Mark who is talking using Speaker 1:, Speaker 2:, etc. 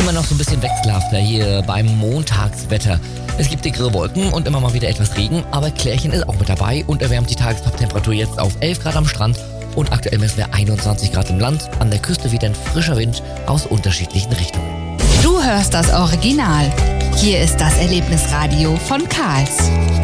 Speaker 1: immer noch so ein bisschen wechselhafter hier beim Montagswetter. Es gibt dickere Wolken und immer mal wieder etwas Regen, aber Klärchen ist auch mit dabei und erwärmt die Tagestop-Temperatur jetzt auf 11 Grad am Strand und aktuell messen wir 21 Grad im Land. An der Küste wieder ein frischer Wind aus unterschiedlichen Richtungen.
Speaker 2: Du hörst das Original. Hier ist das Erlebnisradio von Karls.